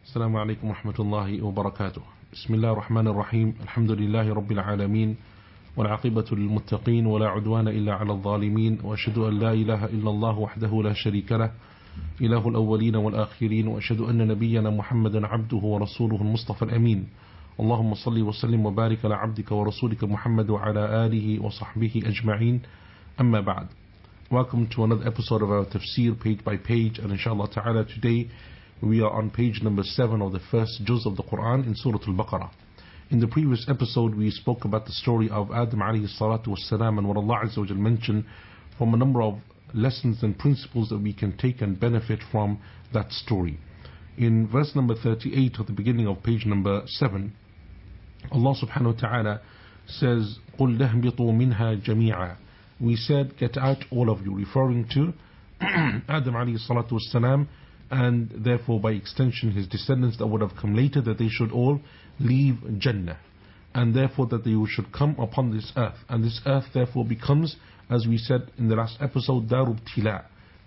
السلام عليكم ورحمة الله وبركاته. بسم الله الرحمن الرحيم. الحمد لله رب العالمين، والعاقبة للمتقين، ولا عدوان إلا على الظالمين، وأشهد أن لا إله إلا الله وحده لا شريك له إله الأولين والآخرين، وأشهد أن نبينا محمدا عبده ورسوله المصطفى الأمين. اللهم صل وسلم وبارك على عبدك ورسولك محمد وعلى آله وصحبه أجمعين. أما بعد. Welcome to another episode of our tafsir, page by page, and inshallah ta'ala today we are on page number 7 of the first juz of the Quran in Surah Al-Baqarah. In the previous episode we spoke about the story of Adam alayhi salatu wassalam and what Allah Azza wa Jal mentioned from a number of lessons and principles that we can take and benefit from that story. In verse number 38 at the beginning of page number 7, Allah subhanahu wa ta'ala says, قُلْ دَهْبِطُوا مِنْهَا جَمِيعًا. We said, get out all of you, referring to Adam alayhi salatu wassalam, and therefore by extension his descendants that would have come later, that they should all leave Jannah, and therefore that they should come upon this earth, and this earth therefore becomes, as we said in the last episode, Darub Tila,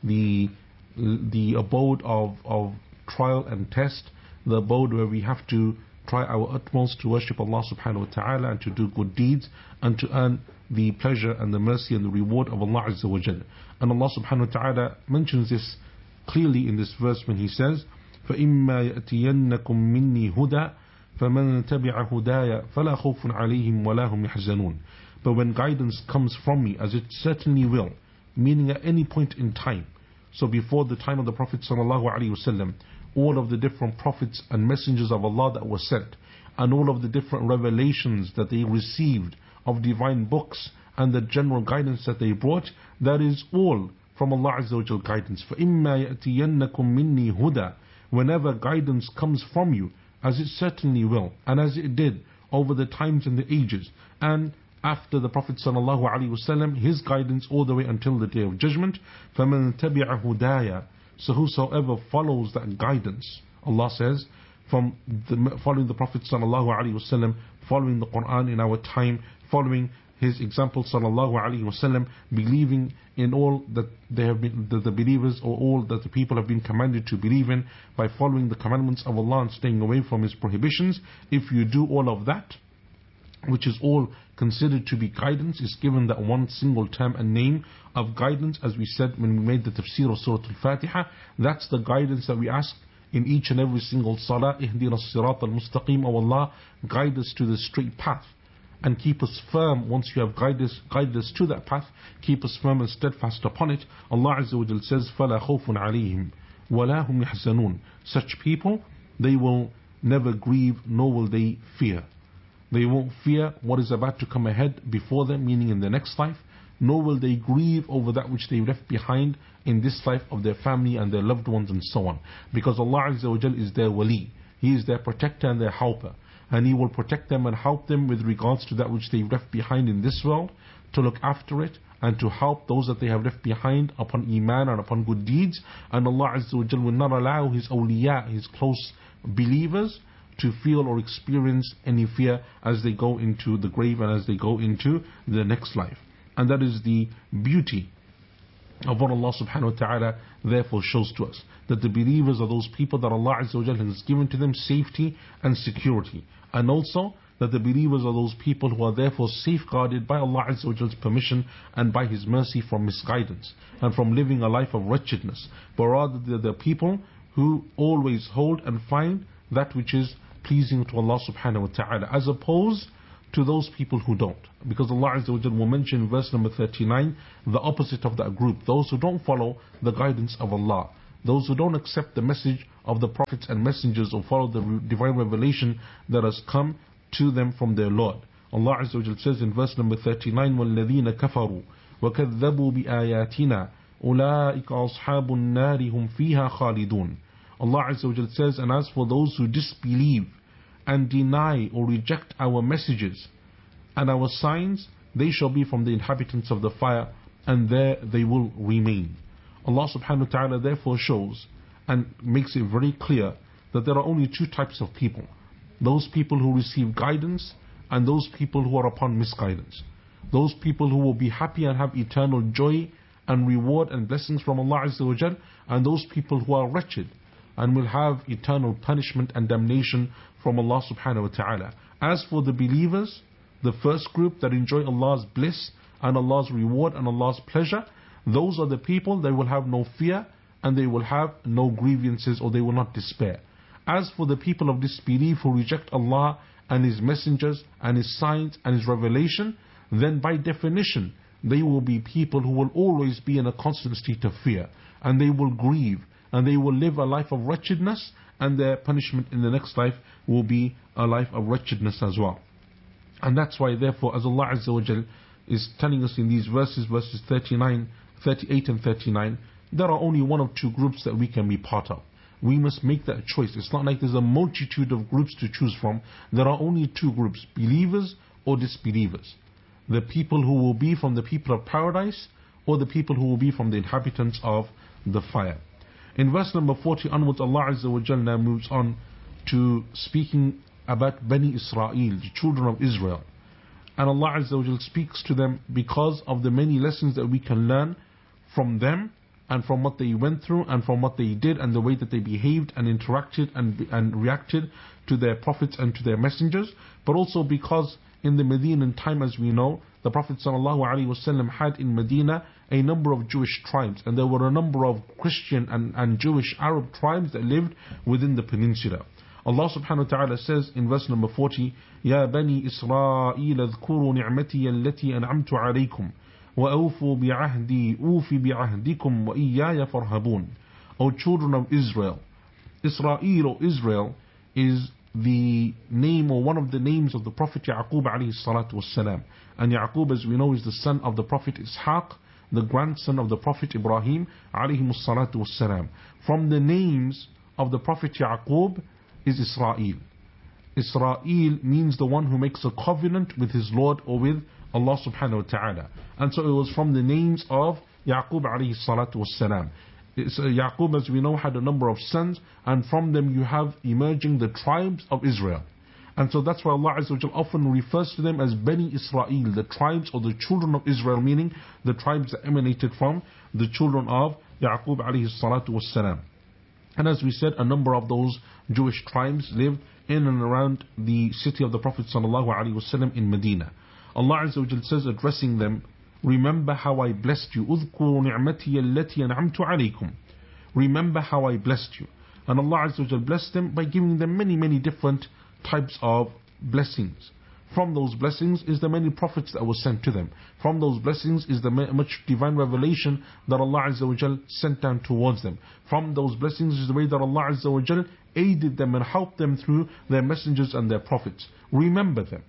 the abode of trial and test, the abode where we have to try our utmost to worship Allah subhanahu wa ta'ala and to do good deeds and to earn the pleasure and the mercy and the reward of Allah Azza wa Jalla. And Allah subhanahu wa ta'ala mentions this clearly in this verse when He says, فَإِمَّا يَأْتِيَنَّكُم مِّنِّي هُدًى فَمَنْ تَبِعَ هُدَايَ فَلَا خَوْفٌ عَلَيْهِمْ وَلَا هُمْ يَحْزَنُونَ. But when guidance comes from me, as it certainly will, meaning at any point in time, so before the time of the Prophet sallallahu alaihi wasallam, all of the different prophets and messengers of Allah that were sent, and all of the different revelations that they received of divine books and the general guidance that they brought, that is all from Allah Azza wa Jal guidance. فَإِمَّا يَأْتِيَنَّكُم مِّنِّي هُدًى. Whenever guidance comes from you, as it certainly will, and as it did over the times and the ages, and after the Prophet sallallahu alaihi wasallam, his guidance all the way until the Day of Judgment, فَمَنْ تَبِعَ هُدَايَ. So whosoever follows that guidance, Allah says, from following the Prophet sallallahu alaihi wasallam, following the Quran in our time, following his example sallallahu alaihi wasallam, believing in all that they have been, the believers, or all that the people have been commanded to believe in, by following the commandments of Allah and staying away from His prohibitions. If you do all of that, which is all considered to be guidance, is given that one single term and name of guidance, as we said when we made the tafsir of Surah Al-Fatiha. That's the guidance that we ask in each and every single salah. Ihdina as-sirat al-mustaqim. O Allah, guide us to the straight path and keep us firm. Once you have guided us to that path, keep us firm and steadfast upon it. Allah Azza wa Jal says, فَلَا خَوْفٌ عَلَيْهِمْ وَلَا هُمْ يَحْزَنُونَ. Such people, they will never grieve, nor will they fear. They won't fear what is about to come ahead before them, meaning in the next life, nor will they grieve over that which they left behind in this life of their family and their loved ones and so on. Because Allah Azza wa Jal is their wali. He is their protector and their helper. And He will protect them and help them with regards to that which they've left behind in this world, to look after it and to help those that they have left behind upon Iman and upon good deeds. And Allah Azza wa Jal will not allow His awliya, His close believers, to feel or experience any fear as they go into the grave and as they go into the next life. And that is the beauty of what Allah subhanahu wa ta'ala therefore shows to us, that the believers are those people that Allah Azza wa Jal has given to them safety and security, and also that the believers are those people who are therefore safeguarded by Allah Azza wa Jal's permission and by His mercy from misguidance and from living a life of wretchedness, but rather they're the people who always hold and find that which is pleasing to Allah subhanahu wa ta'ala, as opposed to those people who don't. Because Allah Azza wa Jal will mention in verse number 39 the opposite of that group, those who don't follow the guidance of Allah, those who don't accept the message of the prophets and messengers or follow the divine revelation that has come to them from their Lord. Allah Azza wa Jal says in verse number 39, وَالَّذِينَ كَفَرُوا وَكَذَّبُوا بِآيَاتِنَا أُولَٰئِكَ أَصْحَابُ النَّارِ هُمْ فِيهَا خَالِدُونَ. Allah Azza wa Jal says, and as for those who disbelieve and deny or reject our messages and our signs, they shall be from the inhabitants of the fire, and there they will remain. Allah subhanahu wa ta'ala therefore shows and makes it very clear that there are only two types of people: those people who receive guidance and those people who are upon misguidance. Those people who will be happy and have eternal joy and reward and blessings from Allah Azza wa Jal, and those people who are wretched and will have eternal punishment and damnation from Allah subhanahu wa ta'ala. As for the believers, the first group that enjoy Allah's bliss and Allah's reward and Allah's pleasure, those are the people that will have no fear and they will have no grievances, or they will not despair. As for the people of disbelief who reject Allah and His messengers and His signs and His revelation, then by definition they will be people who will always be in a constant state of fear, and they will grieve, and they will live a life of wretchedness, and their punishment in the next life will be a life of wretchedness as well. And that's why, therefore, as Allah Azza wa Jal is telling us in these verses 38 and 39, there are only one of two groups that we can be part of. We must make that choice. It's not like there's a multitude of groups to choose from. There are only two groups, believers or disbelievers. The people who will be from the people of paradise, or the people who will be from the inhabitants of the fire. In verse number 40 onwards, Allah Azza wa Jal now moves on to speaking about Bani Israel, the children of Israel. And Allah Azza wa Jal speaks to them because of the many lessons that we can learn from them, and from what they went through, and from what they did, and the way that they behaved and interacted and reacted to their prophets and to their messengers. But also because in the Medinan time, as we know, the Prophet ﷺ had in Medina a number of Jewish tribes, and there were a number of Christian and Jewish Arab tribes that lived within the peninsula. Allah subhanahu wa ta'ala says in verse number 40, Ya Bani Israel اذكروا نعمتي التي أنعمت عليكم وأوفوا بعهدي أوفي بعهدكم وإياي فارهبون. O children of Israel. Israel, or Israel, is the name, or one of the names of the Prophet Yaqub alayhi salatu wassalam. And Yaqub, as we know, is the son of the Prophet Ishaq, the grandson of the Prophet Ibrahim alayhi salatu wassalam. From the names of the Prophet Yaqub is Israel. Israel means the one who makes a covenant with his Lord, or with Allah subhanahu wa ta'ala. And so it was from the names of Yaqub alayhi salatu wassalam. Yaqub, as we know, had a number of sons, and from them you have emerging the tribes of Israel. And so that's why Allah Azza wa Jal often refers to them as Bani Israel, the tribes or the children of Israel, meaning the tribes that emanated from the children of Yaqub alayhi salatu wassalam. And as we said, a number of those Jewish tribes lived in and around the city of the Prophet sallallahu alaihi wasallam in Medina. Allah Azza wa Jal says, addressing them, remember how I blessed you. اذكروا نعمتي التي أنعمت عليكم. Remember how I blessed you. And Allah Azza wa Jal blessed them by giving them many different types of blessings. From those blessings is the many prophets that were sent to them. From those blessings is the much divine revelation that Allah Azza wa Jal sent down towards them. From those blessings is the way that Allah Azza wa Jal aided them and helped them through their messengers and their prophets. Remember them.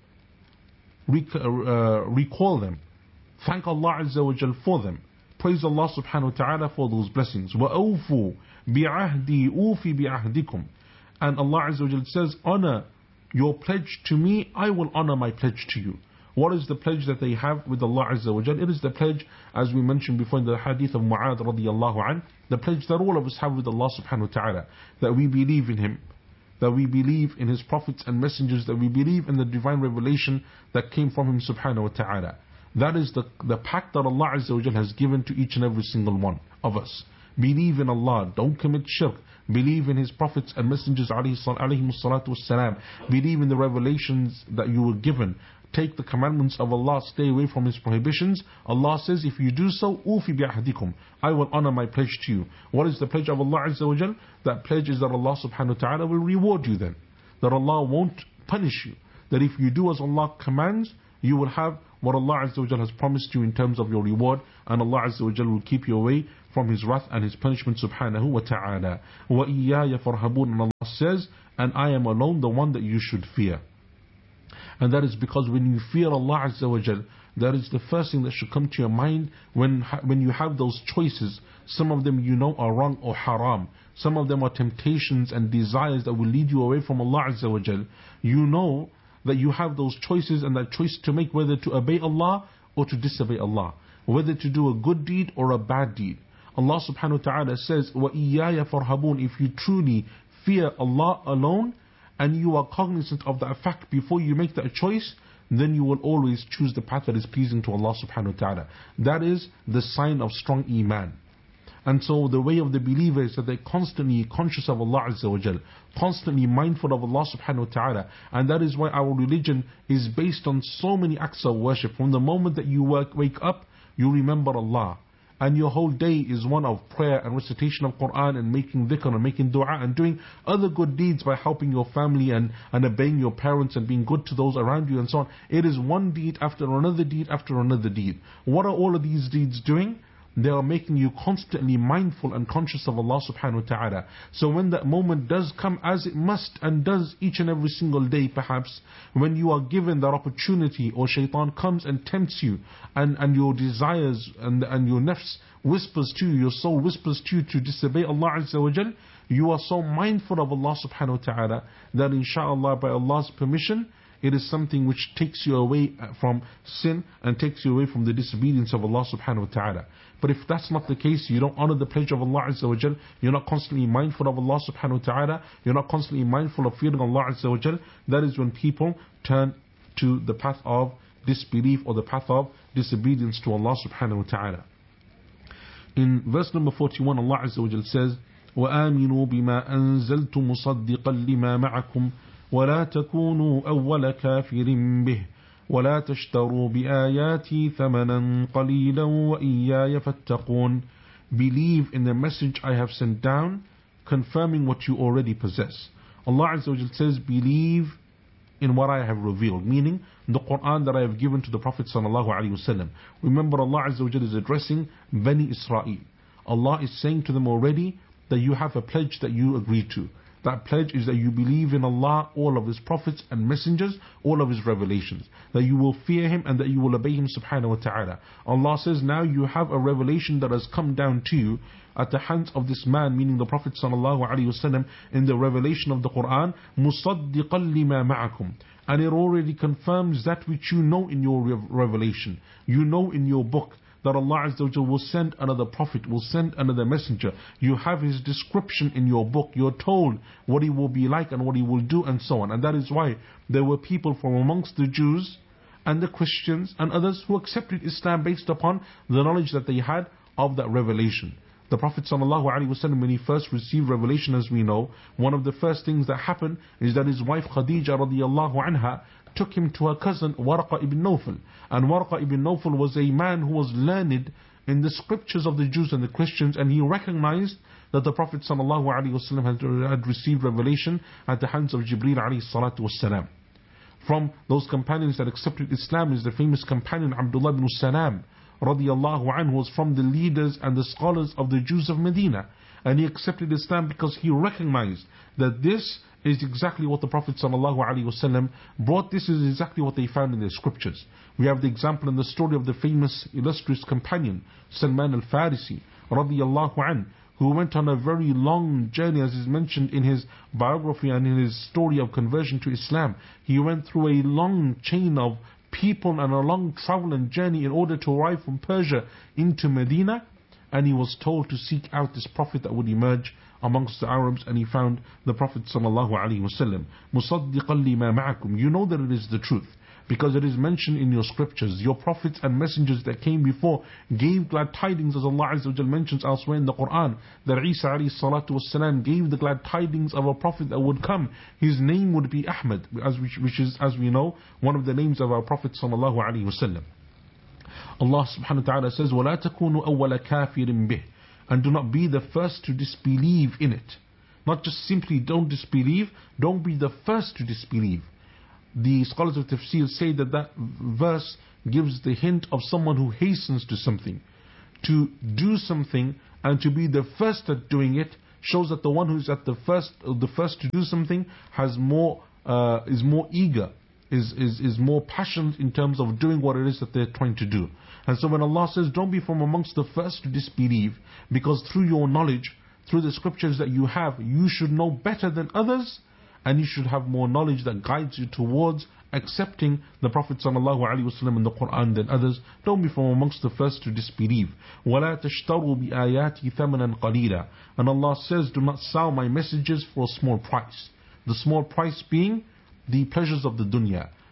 Recall them. Thank Allah Azza wa Jal for them. Praise Allah subhanahu wa ta'ala for those blessings. وَأَوْفُوا بِعَهْدِي أُوفِ بِعَهْدِكُمْ. And Allah Azza wa Jal says, honor your pledge to me, I will honor my pledge to you. What is the pledge that they have with Allah Azza wa Jal? It is the pledge, as we mentioned before in the hadith of Mu'adh radiyallahu anh, the pledge that all of us have with Allah subhanahu wa ta'ala, that we believe in Him, that we believe in His prophets and messengers, that we believe in the divine revelation that came from Him subhanahu wa ta'ala. That is the pact that Allah Azza wa Jal has given to each and every single one of us. Believe in Allah, don't commit shirk. Believe in His prophets and messengers alayhi salatu wassalam. Believe in the revelations that you were given. Take the commandments of Allah, stay away from His prohibitions. Allah says, if you do so, أُوفِ بِعَهْدِكُمْ, I will honor my pledge to you. What is the pledge of Allah Azza wa Jal? That pledge is that Allah subhanahu wa ta'ala will reward you then. That Allah won't punish you. That if you do as Allah commands, you will have what Allah Azza wa Jal has promised you in terms of your reward, and Allah Azza wa Jal will keep you away from His wrath and His punishment subhanahu wa ta'ala. وَإِيَّايَ فَارْهَبُونَ. And Allah says, and I am alone the one that you should fear. And that is because when you fear Allah Azza wa Jal, that is the first thing that should come to your mind when you have those choices. Some of them you know are wrong or haram. Some of them are temptations and desires that will lead you away from Allah Azza wa Jal. You know that you have those choices, and that choice to make whether to obey Allah or to disobey Allah, whether to do a good deed or a bad deed. Allah subhanahu wa ta'ala says, وَإِيَّايَ فَارْهَبُونَ. If you truly fear Allah alone, and you are cognizant of that fact before you make that choice, then you will always choose the path that is pleasing to Allah subhanahu wa ta'ala. That is the sign of strong iman. And so the way of the believer is that they're constantly conscious of Allah Azza wa Jal, constantly mindful of Allah subhanahu wa ta'ala. And that is why our religion is based on so many acts of worship. From the moment that you wake up, you remember Allah. And your whole day is one of prayer and recitation of Quran and making dhikr and making dua and doing other good deeds by helping your family and obeying your parents and being good to those around you and so on. It is one deed after another deed after another deed. What are all of these deeds doing? They are making you constantly mindful and conscious of Allah subhanahu wa ta'ala. So when that moment does come, as it must and does each and every single day perhaps, when you are given that opportunity, or shaitan comes and tempts you, and your desires and your nafs whispers to you, your soul whispers to you to disobey Allah Azza wa Jal, you are so mindful of Allah subhanahu wa ta'ala that inshaAllah by Allah's permission, it is something which takes you away from sin and takes you away from the disobedience of Allah subhanahu wa ta'ala. But if that's not the case, you don't honor the pledge of Allah Azza wa Jal, you're not constantly mindful of Allah subhanahu wa ta'ala, you're not constantly mindful of fearing Allah Azza wa Jal, that is when people turn to the path of disbelief or the path of disobedience to Allah subhanahu wa ta'ala. In verse number 41, Allah Azza wa Jal says, وَآمِنُوا بِمَا أَنزَلْتُ مُصَدِّقًا لِمَا مَعَكُمْ ولا تكونوا أول كافر به ولا تشتروا بآياتي ثمنا قليلا وإياي فاتقون. Believe in the message I have sent down, confirming what you already possess. Allah Azza wa Jal says, believe in what I have revealed, meaning the Quran that I have given to the Prophet sallallahu alaihi wasallam. Remember, Allah Azza wa Jal is addressing Bani Israel. Allah is saying to them already that you have a pledge that you agreed to. That pledge is that you believe in Allah, all of His prophets and messengers, all of His revelations. That you will fear Him and that you will obey Him subhanahu wa ta'ala. Allah says, now you have a revelation that has come down to you at the hands of this man, meaning the Prophet sallallahu alaihi wasallam, in the revelation of the Quran, مُصَدِّقًا لِمَا مَعَكُمْ. And it already confirms that which you know in your revelation. You know in your book that Allah Azza wa Jalla will send another prophet, will send another messenger. You have his description in your book. You're told what he will be like and what he will do and so on. And that is why there were people from amongst the Jews and the Christians and others who accepted Islam based upon the knowledge that they had of that revelation. The Prophet ﷺ, when he first received revelation, as we know, one of the first things that happened is that his wife Khadija radiallahu anha took him to her cousin Warqa ibn Nawfal. And Warqa ibn Nawfal was a man who was learned in the scriptures of the Jews and the Christians, and he recognized that the Prophet ﷺ had received revelation at the hands of Jibreel alayhi salatu wassalam. From those companions that accepted Islam is the famous companion Abdullah ibn Salam radiallahu anhu, was from the leaders and the scholars of the Jews of Medina. And he accepted Islam because he recognized that this is exactly what the Prophet ﷺ brought. This is exactly what they found in their scriptures. We have the example in the story of the famous illustrious companion Salman al-Farisi radiyallahu anhu, who went on a very long journey, as is mentioned in his biography and in his story of conversion to Islam. He went through a long chain of people and a long travel and journey in order to arrive from Persia into Medina, and he was told to seek out this prophet that would emerge amongst the Arabs, and he found the Prophet sallallahu alaihi wasallam. مُصَدِّقًا لِمَا مَعَكُمْ. You know that it is the truth because it is mentioned in your scriptures. Your prophets and messengers that came before gave glad tidings, as Allah Azza wa Jal mentions elsewhere in the Quran, that Isa alayhi salatu wassalam gave the glad tidings of a prophet that would come. His name would be Ahmad, which is, as we know, one of the names of our Prophet sallallahu alaihi wasallam. Allah subhanahu wa ta'ala says, وَلَا تَكُونُوا أَوَّلَ كَافِرٍ بِهِ. And do not be the first to disbelieve in it. Not just simply don't disbelieve, don't be the first to disbelieve. The scholars of tafsir say that that verse gives the hint of someone who hastens to something. To do something and to be the first at doing it shows that the one who is at the first to do something has more is more eager, is more passionate in terms of doing what it is that they're trying to do. And so when Allah says don't be from amongst the first to disbelieve, because through your knowledge, through the scriptures that you have, you should know better than others, and you should have more knowledge that guides you towards accepting the Prophet ﷺ in the Quran than others. Don't be from amongst the first to disbelieve. وَلَا تَشْتَرُوا بِآيَاتِ ثَمَنًا قَلِيلًا. And Allah says, do not sell my messages for a small price. The small price being the pleasures of the dunya.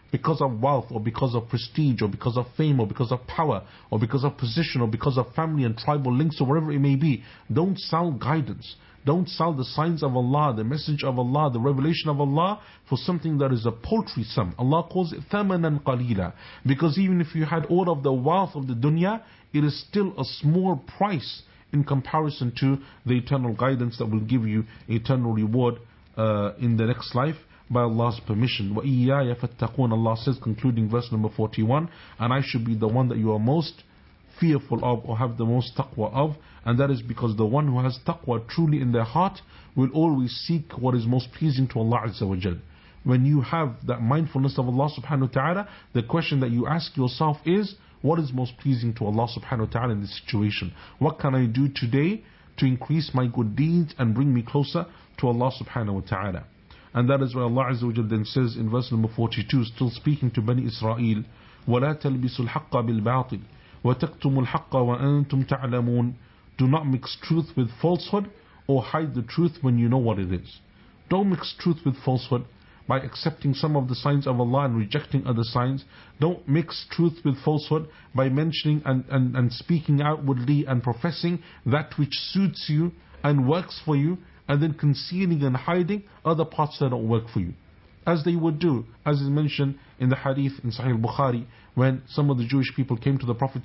because of wealth, or because of prestige, or because of fame, or because of power, or because of position, or because of family and tribal links, or whatever it may be. Don't sell guidance. Don't sell the signs of Allah, the message of Allah, the revelation of Allah for something that is a paltry sum. Allah calls it thamanan qalila, because even if you had all of the wealth of the dunya, it is still a small price in comparison to the eternal guidance that will give you eternal reward in the next life by Allah's permission. وَإِيَّايَ فَاتَّقُونَ, Allah says, concluding verse number 41, and I should be the one that you are most fearful of, or have the most taqwa of. And that is because the one who has taqwa truly in their heart will always seek what is most pleasing to Allah Azza wa Jal. When you have that mindfulness of Allah subhanahu wa ta'ala, the question that you ask yourself is, what is most pleasing to Allah subhanahu wa ta'ala in this situation? What can I do today to increase my good deeds and bring me closer to Allah subhanahu wa ta'ala? And that is why Allah Azza wa Jal then says in verse number 42, still speaking to Bani Israel, وَلَا تَلْبِسُوا الْحَقَّ بِالْبَاطِلِ وَتَكْتُمُوا الْحَقَّ وَأَنْتُمْ تَعْلَمُونَ. Do not mix truth with falsehood, or hide the truth when you know what it is. Don't mix truth with falsehood by accepting some of the signs of Allah and rejecting other signs. Don't mix truth with falsehood by mentioning and speaking outwardly and professing that which suits you and works for you, and then concealing and hiding other parts that don't work for you. As they would do, as is mentioned in the hadith in Sahih Bukhari, when some of the Jewish people came to the Prophet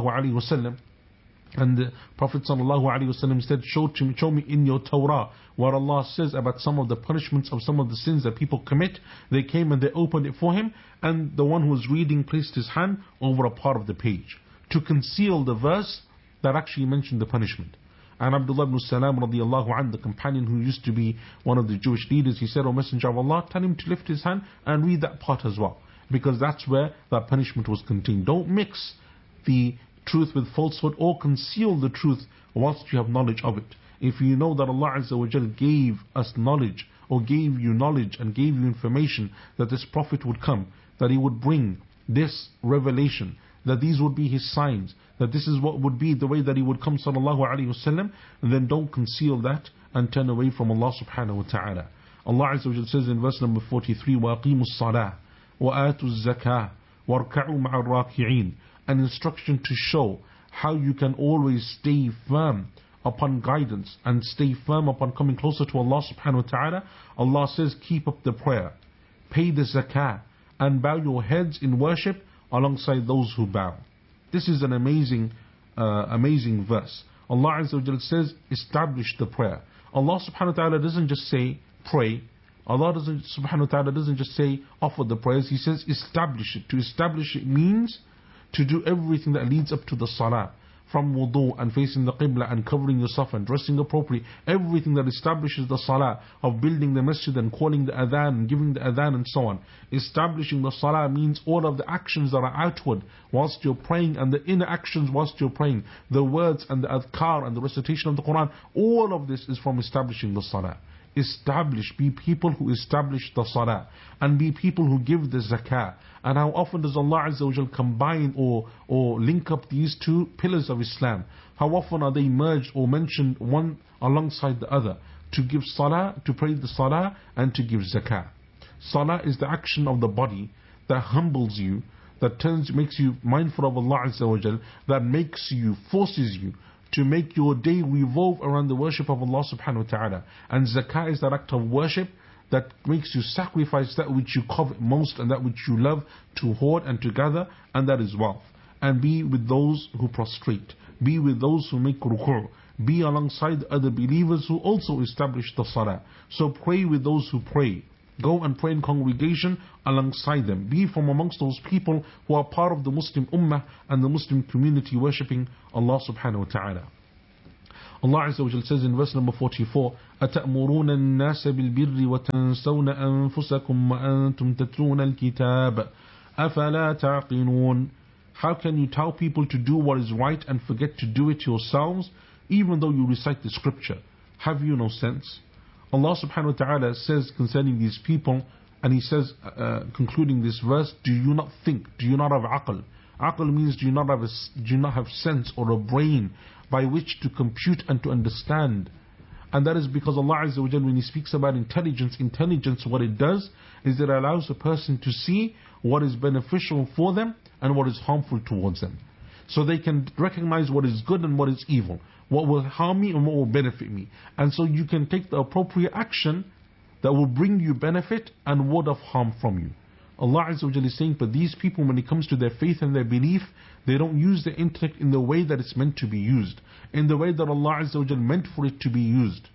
ﷺ, and the Prophet ﷺ said, show me in your Torah what Allah says about some of the punishments of some of the sins that people commit. They came and they opened it for him, and the one who was reading placed his hand over a part of the page to conceal the verse that actually mentioned the punishment. And Abdullah ibn Salam radiallahu anhu, the companion who used to be one of the Jewish leaders, he said, O Messenger of Allah, tell him to lift his hand and read that part as well, because that's where that punishment was contained. Don't mix the truth with falsehood, or conceal the truth whilst you have knowledge of it. If you know that Allah Azza wa Jal gave us knowledge, or gave you knowledge and gave you information that this Prophet would come, that he would bring this revelation, that these would be his signs, that this is what would be the way that he would come sallallahu alayhi wasallam, and then don't conceal that and turn away from Allah subhanahu wa ta'ala. Allah Azza wa Jal says in verse number 43, وَأَقِيمُوا الصَّلَاةِ وَآتُوا الزَّكَاةِ وَارْكَعُوا مَعَ الرَّاكِعِينَ. An instruction to show how you can always stay firm upon guidance and stay firm upon coming closer to Allah subhanahu wa ta'ala. Allah says, keep up the prayer, pay the zakah, and bow your heads in worship alongside those who bow. This is an amazing verse. Allah Azza wa Jalla says, establish the prayer. Allah subhanahu wa ta'ala doesn't just say pray. Allah subhanahu wa ta'ala doesn't just say offer the prayers. He says establish it. To establish it means to do everything that leads up to the salah, from wudu and facing the qibla and covering yourself and dressing appropriately, everything that establishes the salah, of building the masjid and calling the adhan and giving the adhan and so on. Establishing the salah means all of the actions that are outward whilst you're praying, and the inner actions whilst you're praying, the words and the adhkar and the recitation of the Quran. All of this is from establishing the salah. Establish, be people who establish the salah, and be people who give the zakah. And how often does Allah Azza wa Jal combine or link up these two pillars of Islam? How often are they merged or mentioned one alongside the other? To give salah, to pray the salah, and to give zakah. Salah is the action of the body that humbles you, that makes you mindful of Allah Azza wa Jal, that forces you to make your day revolve around the worship of Allah subhanahu wa ta'ala. And zakah is that act of worship that makes you sacrifice that which you covet most and that which you love to hoard and to gather, and that is wealth. And be with those who prostrate, be with those who make ruku', be alongside other believers who also establish the salah. So pray with those who pray. Go and pray in congregation alongside them. Be from amongst those people who are part of the Muslim ummah and the Muslim community worshipping Allah subhanahu wa ta'ala. Allah Azza wa Jal says in verse number 44, أَتَأْمُرُونَ النَّاسَ بِالْبِرِّ وَتَنْسَوْنَ أَنفُسَكُمْ وَأَنْتُمْ تَتْلُونَ الْكِتَابَ أَفَلَا تَعْقِلُونَ. How can you tell people to do what is right and forget to do it yourselves, even though you recite the scripture? Have you no sense? Allah subhanahu wa ta'ala says concerning these people, and He says, concluding this verse, do you not think? Do you not have aql? Aql means do you not have sense or a brain by which to compute and to understand And that is because Allah Azza wa Jal, when He speaks about intelligence, what it does is it allows a person to see what is beneficial for them and what is harmful towards them. So they can recognize what is good and what is evil, what will harm me and what will benefit me. And so you can take the appropriate action that will bring you benefit and ward off harm from you. Allah Azza wa Jalla is saying, but these people, when it comes to their faith and their belief, they don't use their intellect in the way that it's meant to be used, in the way that Allah Azza wa Jalla meant for it to be used.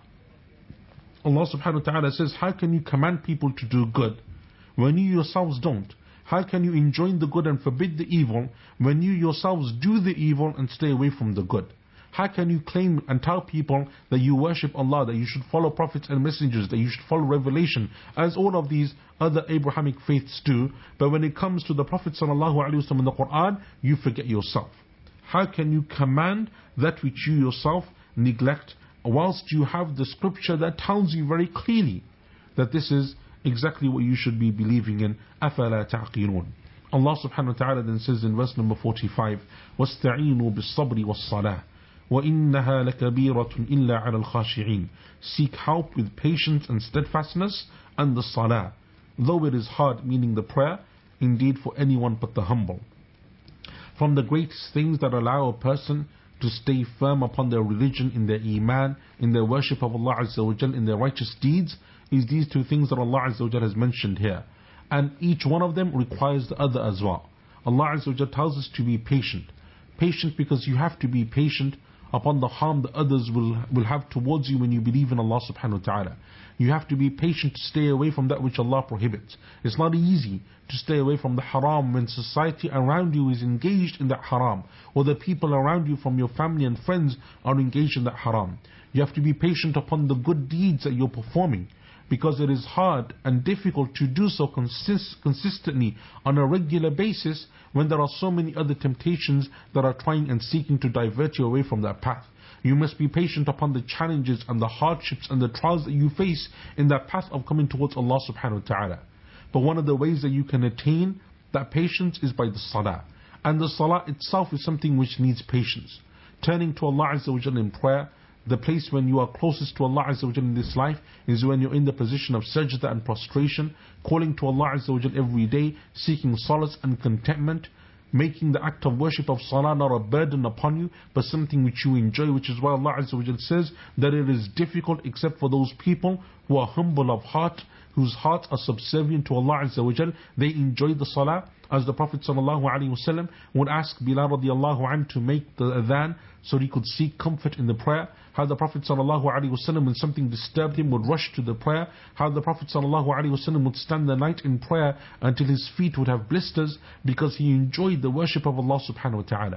Allah subhanahu wa ta'ala says, how can you command people to do good when you yourselves don't? How can you enjoin the good and forbid the evil when you yourselves do the evil and stay away from the good? How can you claim and tell people that you worship Allah, that you should follow prophets and messengers, that you should follow revelation, as all of these other Abrahamic faiths do, but when it comes to the Prophet sallallahu alaihi wasallam in the Quran, you forget yourself? How can you command that which you yourself neglect, whilst you have the scripture that tells you very clearly that this is exactly what you should be believing in? أَفَلَا تَعْقِلُونَ. Allah subhanahu wa ta'ala then says in verse number 45, وَاسْتَعِينُوا بِالصَّبْرِ وَالصَّلَاةِ وَإِنَّهَا لَكَبِيرَةٌ إِلَّا عَلَى الْخَاشِعِينَ. Seek help with patience and steadfastness and the salah, though it is hard, meaning the prayer, indeed for anyone but the humble. From the greatest things that allow a person to stay firm upon their religion, in their iman, in their worship of Allah Azza wa Jal, in their righteous deeds, is these two things that Allah Azza wa Jal has mentioned here. And each one of them requires the other as well. Allah Azza wa Jal tells us to be patient. Patient because you have to be patient upon the harm that others will have towards you when you believe in Allah subhanahu wa ta'ala. You have to be patient to stay away from that which Allah prohibits. It's not easy to stay away from the haram when society around you is engaged in that haram, or the people around you from your family and friends are engaged in that haram. You have to be patient upon the good deeds that you're performing, because it is hard and difficult to do so consistently on a regular basis when there are so many other temptations that are trying and seeking to divert you away from that path. You must be patient upon the challenges and the hardships and the trials that you face in that path of coming towards Allah subhanahu wa ta'ala. But one of the ways that you can attain that patience is by the salah. And the salah itself is something which needs patience. Turning to Allah Azza wa Jalla in prayer, the place when you are closest to Allah Azza wa Jalla in this life is when you're in the position of sajda and prostration, calling to Allah Azza wa Jalla every day, seeking solace and contentment, making the act of worship of salah not a burden upon you, but something which you enjoy, which is why Allah Azza wa Jalla says that it is difficult except for those people who are humble of heart, whose hearts are subservient to Allah Azza wa Jalla. They enjoy the salah, as the Prophet sallallahu alaihi wasallam would ask Bilal radiallahu anhu to make the adhan so he could seek comfort in the prayer. How the Prophet sallallahu alaihi wasallam, when something disturbed him, would rush to the prayer. How the Prophet sallallahu alaihi wasallam would stand the night in prayer until his feet would have blisters, because he enjoyed the worship of Allah subhanahu wa ta'ala.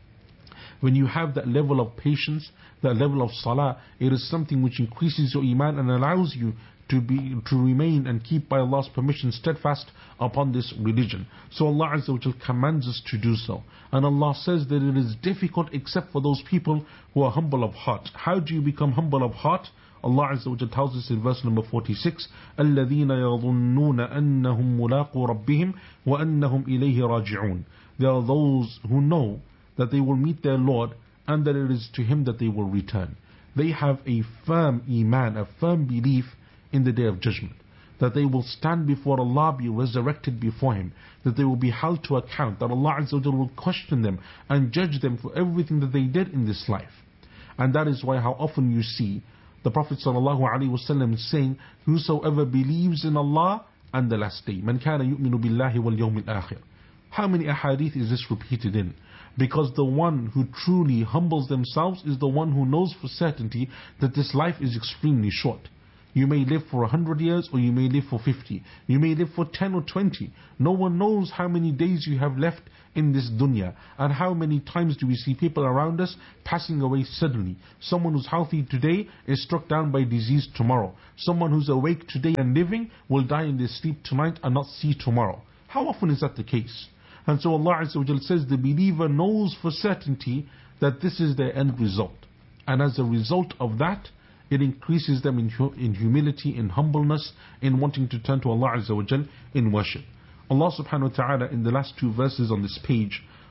When you have that level of patience, that level of salah, it is something which increases your iman and allows you to remain and keep, by Allah's permission, steadfast upon this religion. So Allah Azza wa Jal commands us to do so. And Allah says that it is difficult except for those people who are humble of heart. How do you become humble of heart? Allah Azza wa Jal tells us in verse number 46, الَّذِينَ يَظُنُّونَ أَنَّهُمْ مُلَاقُوا رَبِّهِمْ وَأَنَّهُمْ إِلَيْهِ رَاجِعُونَ. There are those who know that they will meet their Lord and that it is to Him that they will return. They have a firm iman, a firm belief in the day of judgment, that they will stand before Allah, be resurrected before Him, that they will be held to account, that Allah Azza wa Jalla will question them and judge them for everything that they did in this life. And that is why how often you see the Prophet sallallahu alaihi wasallam saying, whosoever believes in Allah and the last day, man kana yu'minu billahi wal yawmil akhir. How many ahadith is this repeated in? Because the one who truly humbles themselves is the one who knows for certainty that this life is extremely short. You may live for 100 years, or you may live for 50. You may live for 10 or 20. No one knows how many days you have left in this dunya. And how many times do we see people around us passing away suddenly. Someone who's healthy today is struck down by disease tomorrow. Someone who's awake today and living will die in their sleep tonight and not see tomorrow. How often is that the case? And so Allah Azza wa Jalla says the believer knows for certainty that this is their end result. And as a result of that, it increases them in humility, in humbleness, in wanting to turn to Allah Azza wa Jal in worship. Allah subhanahu wa ta'ala in the last two verses on this page,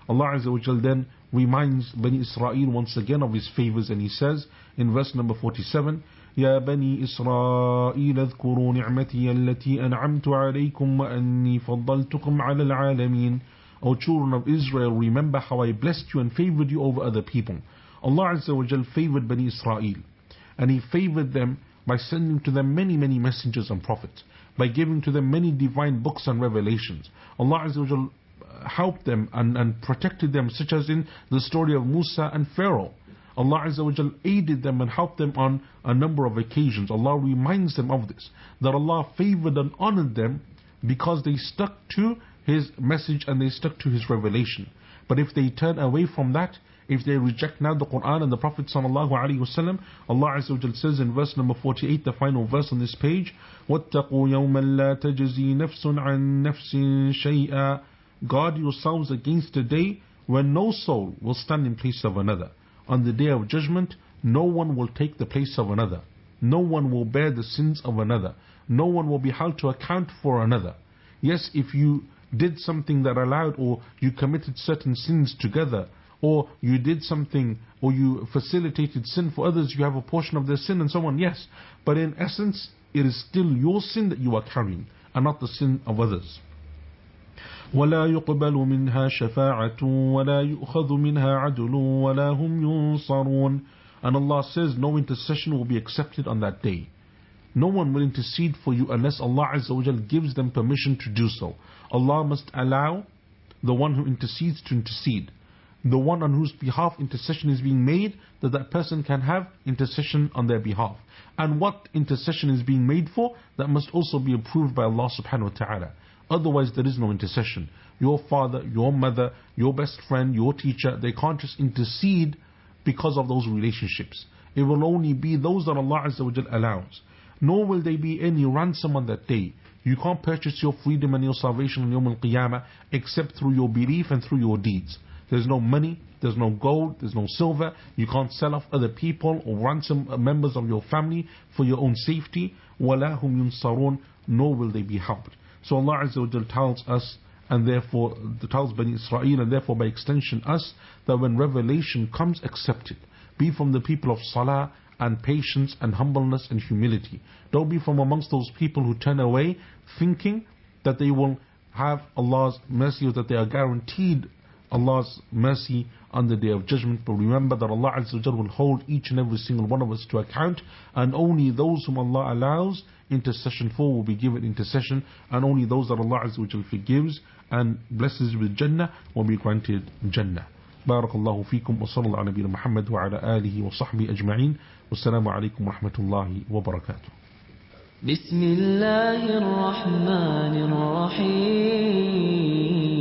Allah Azza wa Jal then reminds Bani Israel once again of His favors, and He says in verse number 47, يا بني إسرائيل اذكروا نعمتي التي أنعمت عليكم وأني فضلتكم على العالمين. O children of Israel, remember how I blessed you and favored you over other people. Allah Azza wa Jal favored Bani Israel, and He favored them by sending to them many messengers and prophets, by giving to them many divine books and revelations. Allah Azza wa Jal helped them and protected them, such as in the story of Musa and Pharaoh. Allah Azza wa Jal aided them and helped them on a number of occasions. Allah reminds them of this, that Allah favored and honored them because they stuck to His message and they stuck to His revelation. But if they turn away from that, if they reject now the Quran and the Prophet sallallahu alaihi wasallam, Allah Azza wa Jal says in verse number 48, the final verse on this page, وَاتَّقُوا يَوْمًا لَا تَجْزِي نَفْسٌ عَنْ نَفْسٍ شَيْئًا. Guard yourselves against a day when no soul will stand in place of another. On the day of judgment, no one will take the place of another. No one will bear the sins of another. No one will be held to account for another. Yes, if you did something that allowed, or you committed certain sins together, or you did something, or you facilitated sin for others, you have a portion of their sin and so on, yes. But in essence, it is still your sin that you are carrying, and not the sin of others. ولا يقبل منها شفاعة ولا يؤخذ منها عدل ولا هم ينصرون. And Allah says no intercession will be accepted on that day. No one will intercede for you unless Allah Azza wa Jal gives them permission to do so. Allah must allow the one who intercedes to intercede. The one on whose behalf intercession is being made, that person can have intercession on their behalf. And what intercession is being made for, that must also be approved by Allah subhanahu wa ta'ala. Otherwise there is no intercession. Your father, your mother, your best friend, your teacher, they can't just intercede because of those relationships. It will only be those that Allah Azza wa Jal allows. Nor will there be any ransom on that day. You can't purchase your freedom and your salvation on Yawm al-Qiyamah except through your belief and through your deeds. There's no money, there's no gold, there's no silver. You can't sell off other people or ransom members of your family for your own safety. وَلَا هُمْ يُنصَرُونَ. Nor will they be helped. So Allah Azza wa Jal tells us, and therefore tells Bani Israel, and therefore by extension us, that when revelation comes, accept it. Be from the people of salah and patience and humbleness and humility. Don't be from amongst those people who turn away thinking that they will have Allah's mercy, or that they are guaranteed Allah's mercy on the day of judgment. But remember that Allah Azza wa Jal will hold each and every single one of us to account, and only those whom Allah allows intercession for will be given intercession, and only those that Allah Azza wa Jal forgives and blesses with Jannah will be granted Jannah. بارك الله فيكم وصلى الله على نبينا محمد وعلى آله وصحبه أجمعين والسلام عليكم ورحمة الله وبركاته. بسم الله الرحمن الرحيم